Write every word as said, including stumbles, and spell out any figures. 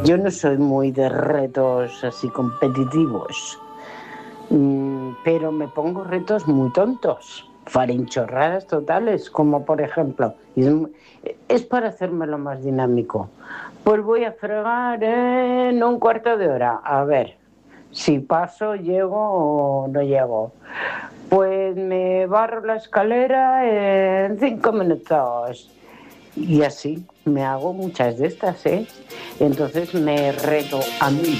Yo no soy muy de retos así competitivos, mm, pero me pongo retos muy tontos, farinchorradas totales, como por ejemplo, y es, mu- es para hacérmelo más dinámico. Pues voy a fregar en un cuarto de hora, a ver si paso, llego o no llego. Pues me barro la escalera en cinco minutos. Y así me hago muchas de estas, ¿eh? Entonces me reto a mí